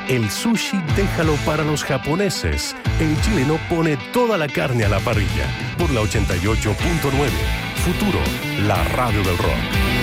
El sushi déjalo para los japoneses. El chileno pone toda la carne a la parrilla. Por la 88.9. Futuro, la radio del rock.